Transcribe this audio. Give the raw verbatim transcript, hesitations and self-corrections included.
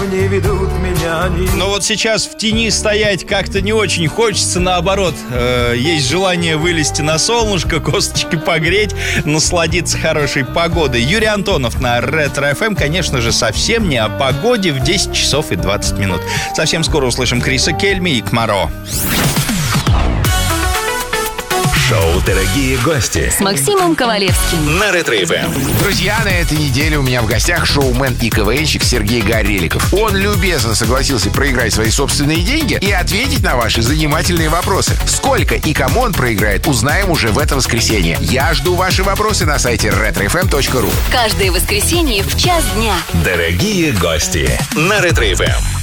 не ведут меня они. Но вот сейчас в тени стоять как-то не очень хочется, наоборот, э, есть желание вылезти на солнышко, косточки погреть, насладиться хорошей погодой. Юрий Антонов на Ретро эф эм, конечно же, совсем не о погоде в десять часов и двадцать минут. Совсем скоро услышим Криса Кельми и Кмаро. Шоу «Дорогие гости» с Максимом Ковалевским на Ретро эф эм. Друзья, на этой неделе у меня в гостях шоумен и КВНщик Сергей Гореликов. Он любезно согласился проиграть свои собственные деньги и ответить на ваши занимательные вопросы. Сколько и кому он проиграет, узнаем уже в это воскресенье. Я жду ваши вопросы на сайте ретро эф эм точка ру. каждое воскресенье в час дня. Дорогие гости на Ретро эф эм.